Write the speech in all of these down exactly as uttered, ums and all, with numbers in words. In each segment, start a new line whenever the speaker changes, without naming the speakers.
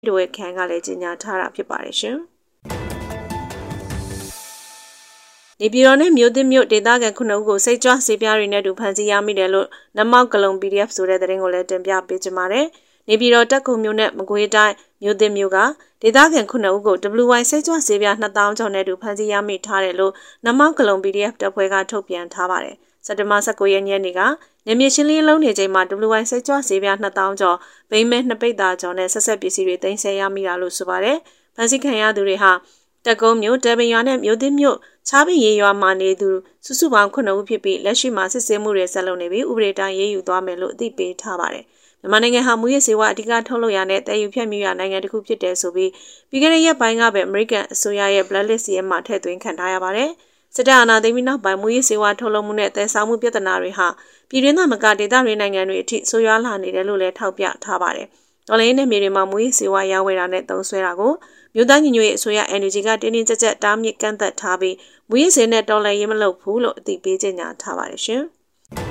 တို့ရဲ့ခန်းကလည်းကြေညာထားတာဖြစ်ပါတယ်ရှင်။နေပြည်တော်နဲ့မြို့သစ်မြို့ဒေသခံခုနှစ်ဦးကိုစိတ်ကြွဆေးပြားတွေနဲ့တူဖမ်းဆီးရမိတယ်လို့နမောက်ကလုံ ပီဒီအက်ဖ် ဆိုတဲ့သတင်းကိုလည်းတင်ပြပေးကြပါမယ်။နေပြည်တော်တက်ကူမြို့နဲ့မကွေးတိုင်းမြို့သစ်မြို့ကဒေသခံခုနှစ်ဦးကို ဒဘလျူ ဝိုင် စိတ်ကြွဆေးပြားနှစ်သောင်းကျော်နဲ့တူဖမ်းဆီးရမိထားတယ်လို့နမောက်ကလုံ ပီဒီအက်ဖ် တပ်ဖွဲ့ကထုတ်ပြန်ထားပါတယ်။စက်တင်ဘာ ၁၉ ရက်နေ့ကနေမြေရှင်းလင်းလုံးနေချိန်မှာ ဒဘလျူ ဝိုင် စိတ်ကြွဆေးပြားနှစ်သောင်းကျော်ဗိမ်းမဲနှစ်ပိတ်သားကျော်နဲ့ဆက်ဆက်ပစ္စည်းတွေသိမ်းဆည်းရမိတာလို့ဆိုပါတယ်။ဖမ်းဆီးခံရသူတွေဟာတက်ကုန်းမြို့တပင်ရွာနဲ့မြို့သစ်မြို့ချားပင်ရေရွာမှာနေသူစုစုပေါင်းခုနှစ်ဦးဖြစ်ပြီးလက်ရှိမှာစစ်ဆေးမှုတွေဆက်လုပ်နေပြီးဥပဒေတိုင်းရေးယူသွားမယ်လို့အသိပေးထားပါတယ်။မြန်မာနိုင်ငံဟာမူရစ်ဆေးဝါးအဓိကထုတ်လုပ်ရတဲ့တည်ယူဖြတ်မြူရနိုင်ငံတစ်ခုဖြစ်တယ်ဆိုပြီးပြီးခဲ့တဲ့ရက်ပိုင်းကပဲအမေရိကန်အစိုးရရဲ့ blacklist ရဲ့မှာထည့်သွင်းခံထားရပါတယ်။စစ်တပ်အာဏာသိမ်းပြီးနောက်ပိုင်းမူရစ်ဆေးဝါးထုတ်လုပ်မှုနဲ့တည်ဆောက်မှုပြဿနာတွေဟာပြည်တွင်းသားမကဒေသတွေနိုင်ငံတွေအထိဆိုးရွားလာနေတယ်လို့လည်းထောက်ပြထားပါတယ်။တော်လိုင်းနဲ့မြေတွေမှာမူရစ်ဆေးဝါးရောင်းဝယ်တာနဲ့သုံးစွဲတာကိုမြို့သားညီညွတ်ရေးအစိုးရ အန် ယူ ဂျီ ကတင်းတင်းကြပ်ကြပ်တားမြစ်ကန့်သတ်ထားပြီးမူရစ်ဆေးနဲ့တော်လှန်ရေးမလုပ်ဘူးလို့အသိပေးကြေညာထားပါတယ်ရှင်။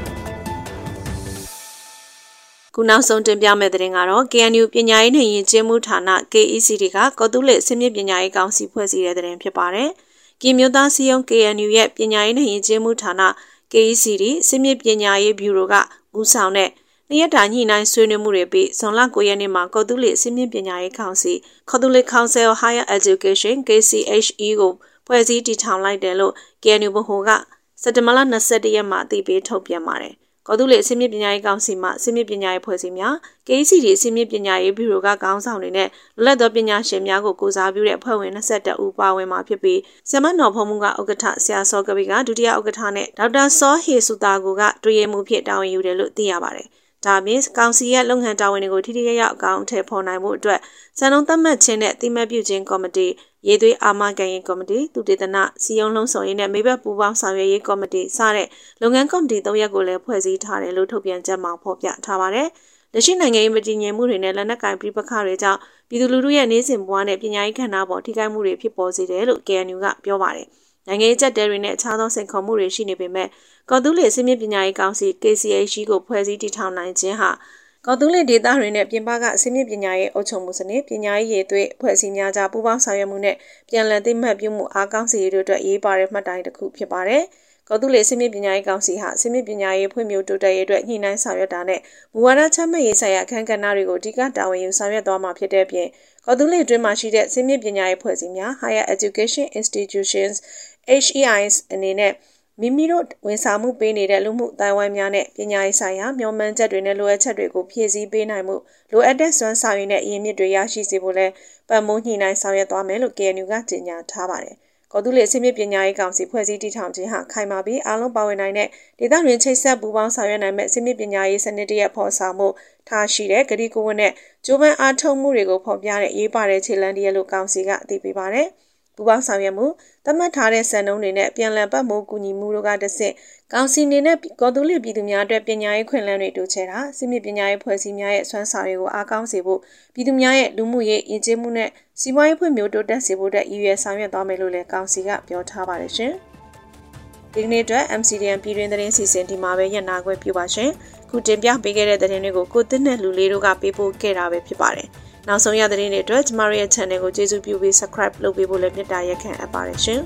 ခုနောက်ဆုံးတင်ပြမယ့်သတင်းကတော့ ကေ အန် ယူ ပညာရေးနဲ့ယဉ်ကျေးမှုဌာန ကေ အီ စီ တီ ကကော်တူးလစ်အဆင့်မြင့်ပညာရေးကောင်စီဖွဲ့စည်းတဲ့သတင်းဖြစ်ပါတယ်။ကင်မြို့သားစည်းရုံး ကေ အန် ယူ ရဲ့ပညာရေးနဲ့ယဉ်ကျေးမှုဌာန ကေ အီ စီ တီ အဆင့်မြင့်ပညာရေးဗျူရိုကဦးဆောင်တဲ့နှစ်ရက်တာညှိနှိုင်းဆွေးနွေးမှုတွေပြီးဇွန်လ ၉ ရက်နေ့မှာကော်တူးလစ်အဆင့်မြင့်ပညာရေးကောင်စီ Catholic Council of Higher Education ကေ စီ အိတ်ချ် အီ ကိုဖွဲ့စည်းတည်ထောင်လိုက်တယ်လို့ ကေ အန် ယူ ဗဟိုကစက်တင်ဘာလ ၂၁ ရက်မှာအသိပေးထုတ်ပြန်ပါတယ်။ကော်တူးလစ်အဆင့်မြင့်ပညာရေးကောင်စီမှာအဆင့်မြင့်ပညာရေးဖွဲ့စည်းများ ကေ အီ စီ တီ အဆင့်မြင့်ပညာရေးဗျူရိုကခေါင်းဆောင်တွေနဲ့လွတ်လပ်သောပညာရှင်များကိုကိုစားပြုတဲ့အဖွဲ့ဝင်၂၁ဦးပါဝင်မှာဖြစ်ပြီးဆရာမနော်ဖုံးမှုကဥက္ကဋ္ဌဆရာစောကပိကဒုတိယဥက္ကဋ္ဌနဲ့ဒေါက်တာစောဟေစုတာကိုကတွဲရမှုဖြစ်တာဝန်ယူတယ်လို့သိရပါတယ်။ဒါပြင်ကောင်စီရဲ့လုပ်ငန်းတာဝန်တွေကိုထိထိရောက်ရောက်အကောင့်ထည့်ဖော်နိုင်မှုအတွက်စံနှုန်းသတ်မှတ်ခြင်းနဲ့တိမှတ်ပြုခြင်းကော်မတီရေးသွေးအာမခံရေးကော်မတီသူတေသနစီယုံလုံးဆောင်ရေးနဲ့မိဘပူပေါင်းဆောင်ရွက်ရေးကော်မတီစတဲ့လုပ်ငန်းကော်မတီ၃ရပ်ကိုလည်းဖွဲ့စည်းထားတယ်လို့ထုတ်ပြန်ချက်မှာဖော်ပြထားပါတယ်။လက်ရှိနိုင်ငံရေးမတည်ငြိမ်မှုတွေနဲ့လက်နက်ကိုင်ပြည်ပခါတွေကြောင့်ပြည်သူလူထုရဲ့နေစဉ်ဘဝနဲ့ပညာရေးခန္ဓာပေါ်ထိခိုက်မှုတွေဖြစ်ပေါ်စေတယ်လို့ ကေ အန် ယူ ကပြောပါတယ်။နိုင်ငံရေးချက်တဲတွေနဲ့အခြားသောစိန်ခေါ်မှုတွေရှိနေပေမဲ့ကော်တူးလစ်အဆင့်မြင့်ပညာရေးကောင်စီ ကေ စီ အိတ်ချ် ကိုဖွဲ့စည်းတည်ထောင်နိုင်ခြင်းဟာကော်တူးလစ်ဒေသတွေနဲ့ပြင်ပကအဆင့်မြင့်ပညာရေးအုပ်ချုပ်မှုစနစ်ပညာရေးရေးသွေးဖွဲ့စည်းများကြားပူးပေါင်းဆောင်ရွက်မှုနဲ့ပြန်လည်သိမှတ်ပြုမှုအားကောင်းစေရေးတို့အတွက်ရေးပါတဲ့မှတ်တိုင်တစ်ခုဖြစ်ပါတယ်။ကော်တူးလစ်အဆင့်မြင့်ပညာရေးကောင်စီဟာအဆင့်မြင့်ပညာရေးဖွံ့ဖြိုးတိုးတက်ရေးအတွက်ညှိနှိုင်းဆောင်ရွက်တာနဲ့မူဝါဒချမှတ်ရေးဆိုင်ရာအခမ်းကဏ္ဍတွေကိုအဓိကတာဝန်ယူဆောင်ရွက်သွားမှာဖြစ်တဲ့အပြင်ကော်တူးလစ်အတွင်းမှာရှိတဲ့အဆင့်မြင့်ပညာရေးဖွဲ့စည်းများ Higher Education Institutions အေချ် အီ အိုင် အနေနဲ့မိမိတို့ဝန်ဆောင်မှုပေးနေတဲ့လူမှုအတိုင်းဝိုင်းများနဲ့ပညာရေးဆိုင်ရာမျှော်မှန်းချက်တွေနဲ့လိုအပ်ချက်တွေကိုဖြည့်ဆည်းပေးနိုင်မှုလိုအပ်တဲ့စွမ်းဆောင်ရည်နဲ့အရင်းမြစ်တွေရရှိစေဖို့လဲပတ်မိုးညှိနှိုင်းဆောင်ရွက်သွားမယ်လို့ ကေ အန် ယူ ကကြေညာထားပါတယ်။ကော်တူးလစ်အဆင့်မြင့်ပညာရေးကောင်စီဖွဲ့စည်းတည်ထောင်ခြင်းဟာခိုင်မာပြီးအားလုံးပါဝင်နိုင်တဲ့ဒေသတွင်းချိတ်ဆက်ပူးပေါင်းဆောင်ရွက်နိုင်မဲ့အဆင့်မြင့်ပညာရေးစနစ်တရက်ဖော်ဆောင်မှုထားရှိတဲ့ဂတိကဝတ်နဲ့ကျိုးပန်းအားထုတ်မှုတွေကိုဖော်ပြတဲ့ရေးပါတဲ့ခြေလှမ်းတရက်လို့ကောင်စီကအသိပေးပါတယ်။ပူပေါင်းဆောင်ရွက်မှုသတ်မှတ်ထားတဲ့စံနှုန်းတွေနဲ့ပြန်လည်ပတ်မိုးကူညီမှုတို့ကတဆင့်ကောင်စီနေနဲ့ကော်တူးလစ်ပြည်သူများအတွက်ပညာရေးခွင့်လန်းတွေတိုးချဲ့တာစစ်မြေပညာရေးဖွဲ့စည်းများရဲ့ဆွမ်းဆောင်ရည်ကိုအားကောင်းစေဖို့ပြည်သူများရဲ့လူမှုရေးယဉ်ကျေးမှုနဲ့စီးပွားရေးဖွံ့ဖြိုးတိုးတက်စေဖို့အတွက်ရည်ရွယ်ဆောင်ရွက်သွားမယ်လို့လည်းကောင်စီကပြောထားပါတယ်ရှင်။ဒီနေ့အတွက် အမ် စီ ဒီ အမ် ပြည်တွင်းသတင်းစီစဉ်ဒီမှာပဲညနာခွင့်ပြုပါရှင်။ခုတင်ပြပေးခဲ့တဲ့သတင်းတွေကိုကိုသစ်နဲ့လူလေးတို့ကပေးပို့ခဲ့တာပဲဖြစ်ပါတယ်။နောက်ဆုံးရသတင်းတွေအတွက်ကျမတို့ရဲ့ channel ကိုကျေးဇူးပြုပြီး subscribe လုပ်ပေးဖို့လည်းမေတ္တာရက်ခံအပ်ပါတယ်ရှင်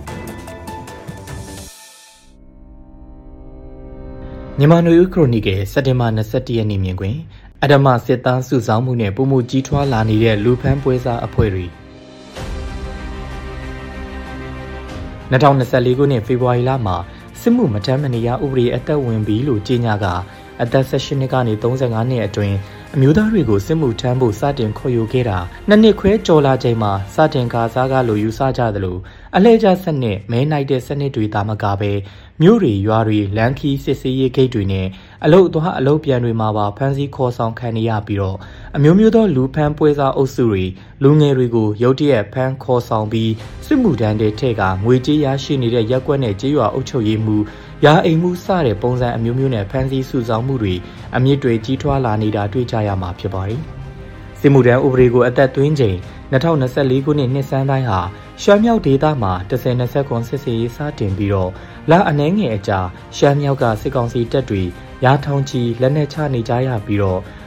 ။မြန်မာနွေဦးခရိုနီကယ်စက်တင်ဘာ၂၁ရက်နေ့မြင်ကွင်းအဓမ္မစစ်သားစုဆောင်းမှုနဲ့ပုံမှုကြီးထွားလာနေတဲ့လူဖမ်းပွဲစားအဖွဲ့တွေ၂၀၂၄ခုနှစ်ဖေဖော်ဝါရီလမှာစစ်မှုမထမ်းမနေရဥပဒေအသက်ဝင်ပြီလို့ကြေညာကအသက်၁၈နှစ်ကနေ၃၅နှစ်အတွင်းအမျိုးသားတွေကိုစစ်မှုထမ်းဖို့စတင်ခေါ်ယူခဲ့တာနှစ်နှစ်ခွဲကျော်လာချိန်မှာစတင်ကာစားကားလိုယူဆကြသလိုအလဲကျစနစ်မဲနိုင်တဲ့စနစ်တွေသာမကပဲမြို့တွေရွာတွေလမ်းခီးစစ်ဆေးရေးဂိတ်တွေနဲ့အလုတ်သွားအလုတ်ပြန်တွေမှာပါဖမ်းဆီးခေါ်ဆောင်ခံရပြီးတော့အမျိုးမျိုးသောလူဖမ်းပွဲစားအုပ်စုတွေလူငယ်တွေကိုရုတ်တရက်ဖမ်းခေါ်ဆောင်ပြီးစစ်မှုထမ်းတဲ့ထဲကငွေကြေးရရှိနေတဲ့ရက်ကွက်နဲ့ကြေးရွာအုပ်ချုပ်ရေးမှုရာအိမ်မှုစတဲ့ပုံစံအမျိုးမျိုးနဲ့ဖမ်းဆီးစုဆောင်မှုတွေအမြင့်တွေကြီးထွားလာနေတာတွေ့ကြရမှာဖြစ်ပါတယ်။စစ်မှုထမ်းဥပဒေကိုအသက်သွင်းချိန်၂၀၂၄ခုနှစ်နှစ်ဆန်းတိုင်းဟာရှမ်းမြောက်ဒေသမှာ၁၀၂၇စစ်စေးရေးစတင်ပြီးတော့လအနှဲငယ်အကြာရှမ်းမြောက်ကစစ်ကောင်စီတပ်တွေရာထောင်ချီလက်နက်ချနေကြရပြီးတော့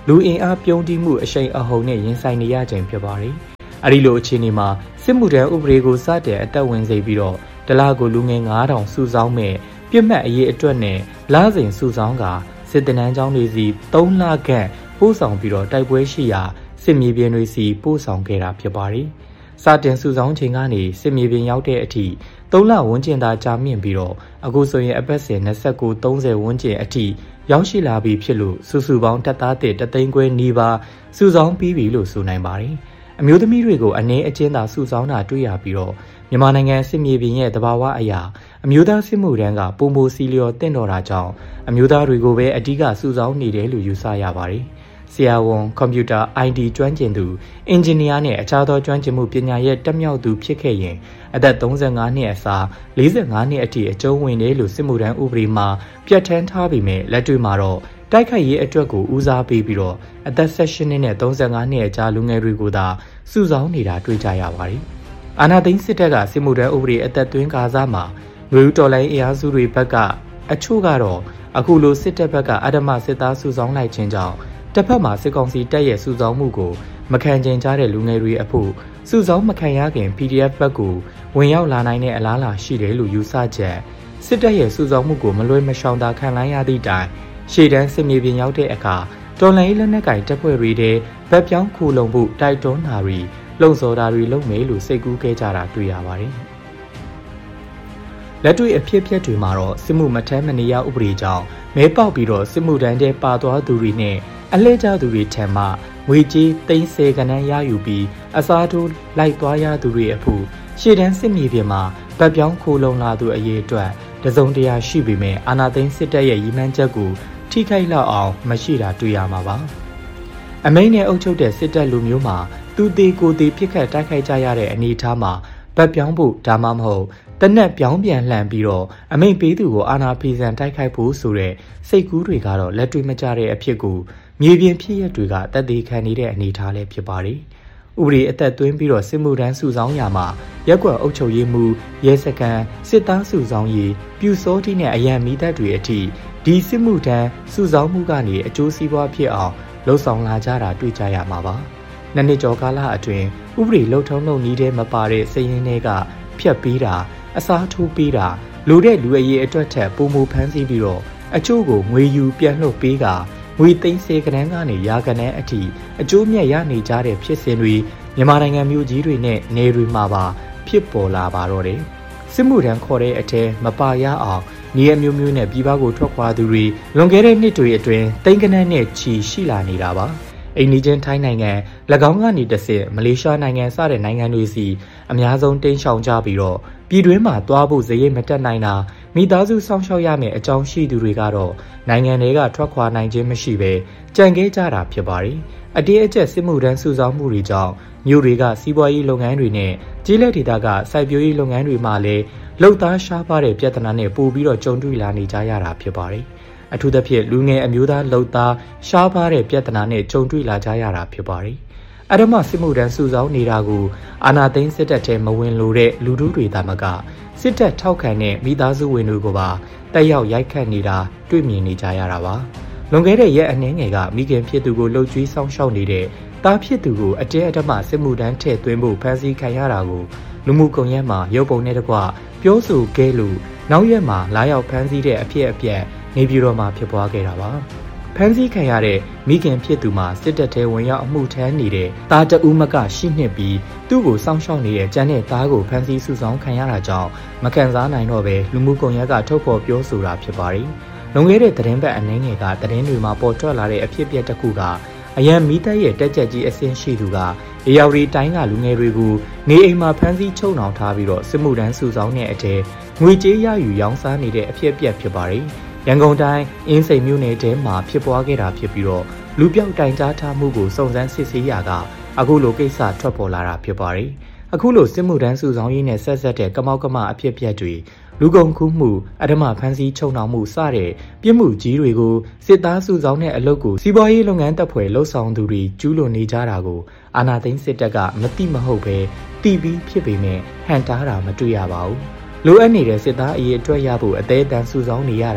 လူအင်အားပြုံးတိမှုအရှိန်အဟုန်နဲ့ရင်ဆိုင်နေရခြင်းဖြစ်ပါတယ်။အဲဒီလိုအခြေအနေမှာစစ်မှုထမ်းဥပဒေကိုစတင်အသက်ဝင်စေပြီးတော့တလကိုလူငယ်၅ထောင်စုဆောင်းမဲ့ပြစ်မှတ်အရေးအတွက်နဲ့လစဉ်စုဆောင်းကစစ်တနန်းကျောင်းတွေစီ၃လခန့်ပို့ဆောင်ပြီးတော့တိုက်ပွဲရှိရာစစ်မြေပြင်တွေစီပို့ဆောင်ခဲ့တာဖြစ်ပါတယ်။စတင်စုဆောင်းချိန်ကနေစစ်မြေပြင်ရောက်တဲ့အထိ၃လဝန်းကျင်သာကြာမြင့်ပြီးတော့အခုဆိုရင်အပတ်စဉ်၂၉ ၃၀ဝန်းကျင်အထိရောက်ရှိလာပြီဖြစ်လို့စုစုပေါင်းတပ်သားတစ်တသိန်းခွဲနီးပါးစုဆောင်းပြီးပြီလို့ဆိုနိုင်ပါတယ်။အမျိုးသမီးတွေကိုအနည်းအကျဉ်းသာစုဆောင်းတာတွေ့ရပြီးတော့မြန်မာနိုင်ငံစစ်မြေပြင်ရဲ့သဘာဝအရာအမျိုးသားစစ်မှုထမ်းကပုံမိုစီလျော်တင့်တော်တာကြောင့်အမျိုးသားတွေကိုပဲအဓိကစုဆောင်းနေတယ်လို့ယူဆရပါတယ်။ဆရာဝန်ကွန်ပျူတာ အိုင် တီ ကျွမ်းကျင်သူအင်ဂျင်နီယာနဲ့အခြားသောကျွမ်းကျင်မှုပညာရဲ့တက်မြောက်သူဖြစ်ခဲ့ရင်အသက်၃၅နှစ်အစား၄၅နှစ်အထိအကျုံးဝင်တယ်လို့စစ်မှုထမ်းဥပဒေမှာပြဋ္ဌာန်းထားပေမဲ့လက်တွေ့မှာတော့တိုက်ခိုက်ရေးအတွက်ကိုဦးစားပေးပြီးတော့အသက်၁၈နှစ်နဲ့၃၅နှစ်အကြားလူငယ်တွေကိုသာစုဆောင်းနေတာတွေ့ကြရပါတယ်။အာဏာသိမ်းစစ်တပ်ကစစ်မှုထမ်းဥပဒေအသက်သွင်းကားစားမှာလူဦးတော်လိုင်းအင်အားစုတွေဘက်ကအချို့ကတော့အခုလိုစစ်တပ်ဘက်ကအဓမ္မစစ်သားစုဆောင်းလိုက်ခြင်းကြောင့်တစ်ဖက်မှာစစ်ကောင်စီတပ်ရဲ့စုဆောင်းမှုကိုမခံကျင်ကြတဲ့လူငယ်တွေအဖို့စုဆောင်းမခံရခင် ပီ ဒီ အက်ဖ် ဘက်ကိုဝင်ရောက်လာနိုင်တဲ့အလားအလာရှိတယ်လို့ယူဆချက်စစ်တပ်ရဲ့စုဆောင်းမှုကိုမလွဲမရှောင်သာခံလိုက်ရသည့်တိုင်ရှေ့တန်းစစ်မြေပြင်ရောက်တဲ့အခါတော်လှန်ရေးလက်နက်ကင်တပ်ဖွဲ့တွေတဲ့ဗတ်ပြောင်းခိုလုံမှုတိုက်တွန်းတာတွေလုံဆော်တာတွေလုပ်မယ်လို့စိတ်ကူးခဲ့ကြတာတွေ့ရပါတယ်။လက်တွေ့အဖြစ်အပျက်တွေမှာတော့စစ်မှုမထမ်းမနေရဥပဒေကြောင့်မဲပေါက်ပြီးတော့စစ်မှုထမ်းတဲ့ပါသွားသူတွေနဲ့အလှည့်ကျသူတွေထံမှငွေကြေးသိန်းဆယ်ကဏ္ဍရယူပြီးအစားထိုးလိုက်သွားရသူတွေအဖို့ရှေ့တန်းစစ်မြေပြင်မှာဗတ်ပြောင်းခိုလုံလာသူအရေးအတွက်တစုံတရာရှိပေမဲ့အာဏာသိမ်းစစ်တပ်ရဲ့ရည်မှန်းချက်ကိုထိခိုက်လောက်အောင်မရှိတာတွေ့ရမှာပါအမိန့်နဲ့အုပ်ချုပ်တဲ့စစ်တပ်လူမျိုးမှာသူသေးကိုသေးပြစ်ခတ်တိုက်ခိုက်ကြရတဲ့အနေအထားမှာဗတ်ပြောင်းဖို့ဒါမှမဟုတ်တနက်ပြောင်းပြန်လှန်ပြီးတော့အမိန့်ပေးသူကိုအာဏာဖီဆန်တိုက်ခိုက်ဖို့ဆိုတဲ့စိတ်ကူးတွေကတော့လက်တွေ့မကျတဲ့အဖြစ်ကိုမြေပြင်ဖြစ်ရပ်တွေကတသက်ခံနေတဲ့အနေအထားလည်းဖြစ်ပါတယ်။ဥပဒေအသက်သွင်းပြီးတော့စစ်မှုထမ်းစုဆောင်းရာမှာရက်ကွက်အုပ်ချုပ်ရေးမှုရဲစခန်းစစ်သားစုဆောင်းရေးပြူစောတိနဲ့အရန်မီတပ်တွေအထိဒီစစ်မှုထမ်းစုဆောင်းမှုကနေအကျိုးစီးပွားဖြစ်အောင်လှုံ့ဆော်လာကြတာတွေ့ကြရမှာပါ။နှစ်နှစ်ကျော်ကာလအတွင်းဥပဒေလှုပ်ထုံးလုပ်နည်းတဲ့မပါတဲ့စည်ရင်းတွေကဖြတ်ပေးတာအစားထိုးပေးတာလူတဲ့လူအရေးအတွက်ထက်ပုံမူဖမ်းဆီးပြီးတော့အချို့ကိုငွေယူပြန်လှုပ်ပေးကငွေသိန်းဆယ်ကဏ္ဍကနေရာကဏ္ဍအထိအကျိုးမြတ်ရနေကြတဲ့ဖြစ်စဉ်တွေမြန်မာနိုင်ငံမြို့ကြီးတွေနဲ့နယ်တွေမှာပါဖြစ်ပေါ်လာပါတော့တယ်။စစ်မှုထမ်းခေါ်တဲ့အထဲမပါရအောင်နေရာမျိုးမျိုးနဲ့ပြည်ပကိုထွက်ခွာသူတွေလွန်ခဲ့တဲ့နှစ်တွေအတွင်းတိန်ကနန်းနဲ့ချီရှိလာနေတာပါ။အိန္ဒိယထိုင်းနိုင်ငံ၎င်းကနေတဆင့်မလေးရှားနိုင်ငံစတဲ့နိုင်ငံတွေစီအများဆုံးတိမ်းရှောင်ကြပြီးတော့ပြည်တွင်းမှာသွားဖို့ဇရိတ်မတက်နိုင်တာမိသားစုစောင့်ရှောက်ရမယ့်အကြောင်းရှိသူတွေကတော့နိုင်ငံတွေကထွက်ခွာနိုင်ခြင်းမရှိဘဲကြံခဲ့ကြတာဖြစ်ပါတယ်။အတေးအကျက်စစ်မှုထမ်းစုဆောင်းမှုတွေကြောင့်မြို့တွေကစီးပွားရေးလုပ်ငန်းတွေနဲ့ကြီးလက်ဒေသကစိုက်ပျိုးရေးလုပ်ငန်းတွေမှာလည်းလုပ်သားရှားပါတဲ့ပြဿနာနဲ့ပို့ပြီးတော့ကြုံတွေ့လာနေကြရတာဖြစ်ပါတယ်။အထူးသဖြင့်လူငယ်အမျိုးသားလုပ်သားရှားပါတဲ့ပြဿနာနဲ့ကြုံတွေ့လာကြရတာဖြစ်ပါတယ်။အဓမ္မစစ်မှုထမ်းစုဆောင်းနေတာကိုအာဏာသိမ်းစစ်တပ်ထဲမဝင်လို့တဲ့လူထုတွေသာမကစစ်တပ်ထောက်ခံတဲ့မိသားစုဝင်တွေကိုပါတက်ရောက်ရိုက်ခတ်နေတာတွေ့မြင်နေကြရတာပါ။လွန်ခဲ့တဲ့ရက်အနည်းငယ်ကမိခင်ဖြစ်သူကိုလှုပ်ကြွေးဆောင်ရှောက်နေတဲ့တားဖြစ်သူကိုအတဲအဓမ္မစစ်မှုထမ်းထည့်သွင်းဖို့ဖမ်းဆီးခံရတာကိုလူမှုကွန်ရက်မှာရုပ်ပုံနဲ့တကွပြောဆိုခဲ့လို့နောက်ရက်မှာလာရောက်ဖမ်းဆီးတဲ့အဖြစ်အပျက်နေပြည်တော်မှာဖြစ်ပွားခဲ့တာပါ။ဖမ်းဆီးခံရတဲ့မိခင်ဖြစ်သူမှာစစ်တပ်ထဲဝင်ရောက်အမှုထမ်းနေတဲ့တားတဦးမကရှိနှစ်ပြီးသူ့ကိုစောင့်ရှောက်နေတဲ့ကျန်းတဲ့သားကိုဖမ်းဆီးစုဆောင်းခံရတာကြောင့်မကန်စားနိုင်တော့ပဲလူမှုကွန်ရက်ကထုတ်ဖော်ပြောဆိုတာဖြစ်ပါတယ်။လွန်ခဲ့တဲ့သတင်းပတ်အနည်းငယ်ကသတင်းတွေမှာပေါ်ထွက်လာတဲ့အဖြစ်အပျက်တစ်ခုကအရန်မီတပ်ရဲ့တက်ကြက်ကြီးအဆင့်ရှိသူကအေယာဝတီတိုင်းကလူငယ်တွေကိုနေအိမ်မှာဖမ်းဆီးချုပ်နှောင်ထားပြီးတော့စစ်မှုထမ်းစုဆောင်းတဲ့အထဲငွေကြေးရယူရောင်းစားနေတဲ့အဖြစ်အပျက်ဖြစ်ပါတယ်။ရန်ကုန်တိုင်းအင်းစိန်မြို့နယ်ထဲမှာဖြစ်ပွားခဲ့တာဖြစ်ပြီးတော့လူပြောက်တိုင်ကြားထားမှုကိုစုံစမ်းစစ်ဆေးရာကအခုလိုကိစ္စထွက်ပေါ်လာတာဖြစ်ပါတယ်။အခုလိုစစ်မှုထမ်းစုဆောင်းရေးနဲ့ဆက်ဆက်တဲ့ကမောက်ကမအဖြစ်အပျက်တွေလူကုန်ကူးမှုအဓမ္မဖမ်းဆီးချုပ်နှောင်မှုစတဲ့ပြစ်မှုကြီးတွေကိုစစ်သားစုဆောင်းတဲ့အလုပ်ကိုစီးပွားရေးလုပ်ငန်းတပ်ဖွဲ့လှုပ်ဆောင်သူတွေကျူးလွန်နေကြတာကိုအာဏာသိမ်းစစ်တပ်ကမတိမဟုတ်ပဲတီးပြီးဖြစ်ပေမဲ့ဟန်တားတာမတွေ့ရပါဘူး။လိုအပ်နေတဲ့စစ်သားအရေးအတွက်ရဖို့အသေးအတန်စုဆောင်းနေရတာ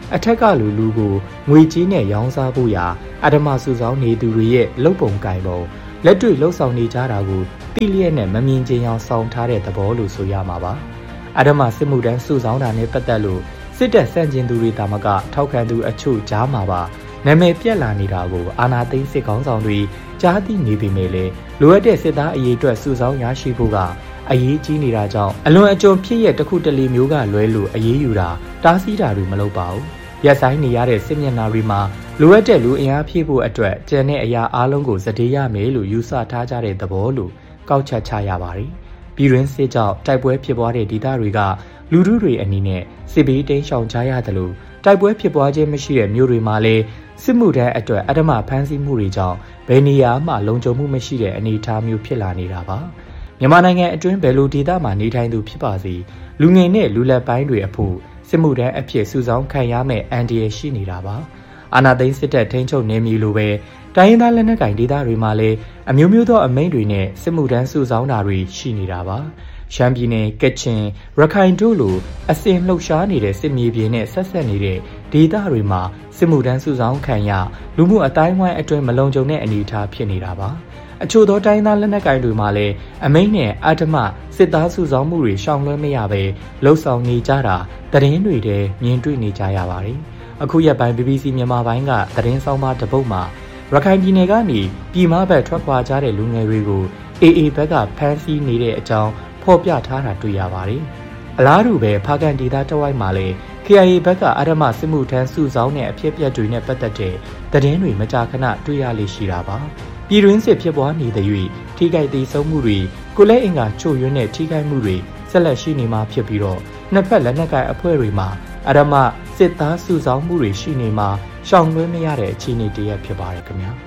အထက်ကလူလူကိုငွေကြီးနဲ့ရောင်းစားဖို့ရာအဓမ္မစုဆောင်းနေသူတွေရဲ့လုပ်ပုံကိုင်ပုံလက်တွေ့လှုပ်ဆောင်နေကြတာကိုတိလျက်နဲ့မမြင်ချင်အောင်ဆောင်ထားတဲ့သဘောလို့ဆိုရမှာပါအဓမ္မစစ်မှုတန်းစုဆောင်းတာနဲ့ပတ်သက်လို့စစ်တပ်ဆန့်ကျင်သူတွေတာမကထောက်ခံသူအချို့ကြားမှာပါနာမည်ပြက်လာနေတာကိုအာဏာသိမ်းစစ်ကောင်းဆောင်တွေကြားသိနေပေမဲ့လည်းလိုအပ်တဲ့စစ်သားအရေးအတွက်စုဆောင်းရရှိဖို့ကအရေးကြီးနေတာကြောင့်အလွန်အကျွံဖြစ်ရတစ်ခုတလေမျိုးကလွဲလို့အရေးယူတာတားဆီးတာတွေမလုပ်ပါဘူးရက်ဆိုင်နေရတဲ့စစ်မျက်နှာတွေမှာလိုအပ်တဲ့လူအင်အားဖြည့်ဖို့အတွက်ကျန်တဲ့အရာအလုံးကိုစတေးရမယ်လို့ယူဆထားကြတဲ့သဘောလို့ကောက်ချက်ချရပါတယ်ပြည်တွင်းစစ်ကြောင့်တိုက်ပွဲဖြစ်ပွားတဲ့ဒေသတွေကလူထုတွေအနေနဲ့စစ်ဘေးတိမ်းရှောင်ကြရတယ်လို့တိုက်ပွဲဖြစ်ပွားခြင်းမရှိတဲ့မြို့တွေမှာလည်းစစ်မှုထမ်းအတွက်အဓမ္မဖမ်းဆီးမှုတွေကြောင့်ဘယ်နေရာမှလုံခြုံမှုမရှိတဲ့အနေအထားမျိုးဖြစ်လာနေတာပါမြန်မာနိုင်ငံအတွင်းဘယ်လိုဒေသမှာနေထိုင်သူဖြစ်ပါစေလူငယ်နဲ့လူလက်ပိုင်းတွေအဖို့စစ်မှုထမ်းအဖြစ်စုဆောင်းခံရမယ့်အန်ဒီရရှိနေတာပါအာဏာသိမ်းစစ်တပ်ထိန်းချုပ်နေမျိုးလိုပဲတိုင်းရင်းသားလက်နက်ကိုင်ဒေသတွေမှာလည်းအမျိုးမျိုးသောအမိန့်တွေနဲ့စစ်မှုထမ်းစုဆောင်းတာတွေရှိနေတာပါရှမ်းပြည်နယ်ကချင်ရခိုင်တို့လိုအစဉ်လှုပ်ရှားနေတဲ့စစ်မြေပြင်နဲ့ဆက်ဆက်နေတဲ့ဒေသတွေမှာစစ်မှုထမ်းစုဆောင်းခံရလူမှုအတိုင်းအဝိုင်းအတွင်းမလုံခြုံတဲ့အနေအထားဖြစ်နေတာပါအချို့သောတိုင်းသားလက်နက်ကိုင်တွေမှာလည်းအမိန့်နဲ့အဓမ္မစစ်သားစုဆောင်းမှုတွေရှောင်လွှဲမရပဲလှုပ်ဆောင်နေကြတာသတင်းတွေထဲမြင်တွေ့နေကြရပါတယ်အခုရက်ပိုင်း ဘီဘီစီ မြန်မာပိုင်းကသတင်းဆောင်မတပုတ်မှာရခိုင်ပြည်နယ်ကနေပြည်မဘက်ထွက်ခွာကြတဲ့လူငယ်တွေကိုအေအေဘက်ကဖမ်းဆီးနေတဲ့အကြောင်းဖော်ပြထားတာတွေ့ရပါတယ်အလားတူပဲဖားကန်ဒေသတဝိုက်မှာလည်း ကေအိုင်အေ ဘက်ကအဓမ္မစစ်မှုထမ်းစုဆောင်းတဲ့အဖြစ်အပျက်တွေနဲ့ပတ်သက်တဲ့သတင်းတွေမကြာခဏတွေ့ရလေရှိတာပါပြည်တွင်းစစ်ဖြစ်ပွားနေတဲ့၍ထိခိုက်သေးဆုံးမှုတွေကိုလည်းအင်္ဂါချို့ယွင်းတဲ့ထိခိုက်မှုတွေဆက်လက်ရှိနေမှာဖြစ်ပြီးတော့နှစ်ဖက်လက်နက်ကိုင်အဖွဲ့တွေမှာအဓမ္မစစ်သားစုဆောင်းမှုတွေရှိနေမှာရှောင်လွှဲမရတဲ့အခြေအနေတရက်ဖြစ်ပါတယ်ခင်ဗျာ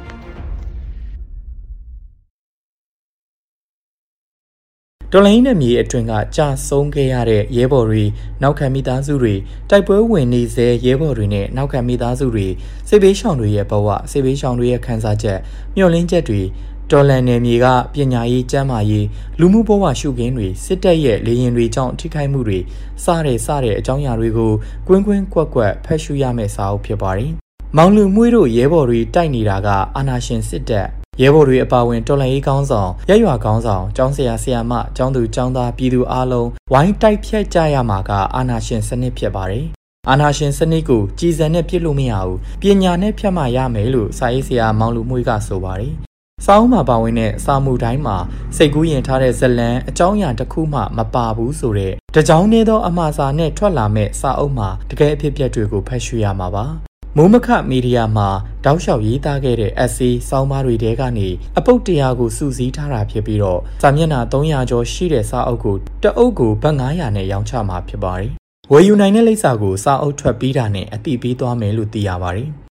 တော်လိုင်းနဲ့မြေအတွင်းကကြာဆုံးခဲ့ရတဲ့ရဲဘော်တွေနောက်ခံမိသားစုတွေတိုက်ပွဲဝင်နေစေရဲဘော်တွေနဲ့နောက်ခံမိသားစုတွေစစ်ဘေးရှောင်တွေရဲ့ဘဝစစ်ဘေးရှောင်တွေရဲ့ခံစားချက်မျှော်လင့်ချက်တွေတော်လန်နယ်မြေကပညာရေးကျန်းမာရေးလူမှုဘဝရှုခင်းတွေစစ်တပ်ရဲ့လေရင်တွေကြောင့်ထိခိုက်မှုတွေစတဲ့စတဲ့အကြောင်းအရာတွေကိုကွင်းကွင်းကွက်ကွက်ဖတ်ရှုရမယ့်စာအုပ်ဖြစ်ပါတယ်။မောင်လူမှုတို့ရဲဘော်တွေတိုက်နေတာကအာဏာရှင်စစ်တပ်ရဲဘော်တွေအပါအဝင်တော်လှန်ရေးကောင်းဆောင်ရက်ရွာကောင်းဆောင်ကျောင်းဆရာဆရာမကျောင်းသူကျောင်းသားပြည်သူအားလုံးဝိုင်းတိုက်ဖြတ်ကြရမှာကအာဏာရှင်စနစ်ဖြစ်ပါတယ်။အာဏာရှင်စနစ်ကိုကြည်စံနဲ့ပြစ်လို့မရဘူးပညာနဲ့ဖြတ်မှရမယ်လို့စာရေးဆရာမောင်လူမှုကဆိုပါတယ်။စာအုပ်မှာပါဝင်တဲ့စာမှုတိုင်းမှာစိတ်ကူးရင်ထားတဲ့ဇလံအကြောင်းအရာတစ်ခုမှမပါဘူးဆိုတဲ့တကြောင်နေသောအမှားစာနဲ့ထွက်လာမဲ့စာအုပ်မှာတကယ်အဖြစ်အပျက်တွေကိုဖတ်ရှုရမှာပါ။မိုးမခမီဒီယာမှာတောက်လျှောက်ရေးသားခဲ့တဲ့ essay ဆောင်းပါးတွေထဲကနေအပုတ်တရားကိုစုစည်းထားတာဖြစ်ပြီးတော့စာမျက်နှာသုံးရာကျော်ရှိတဲ့စာအုပ်ကိုတအုပ်ကိုဘတ်ငါးရာနဲ့ရောင်းချမှာဖြစ်ပါတယ်။ဝယ်ယူနိုင်တဲ့လိပ်စာကိုစာအုပ်ထွက်ပြီးတာနဲ့အတိပေးသွားမယ်လို့သိရပါတယ်။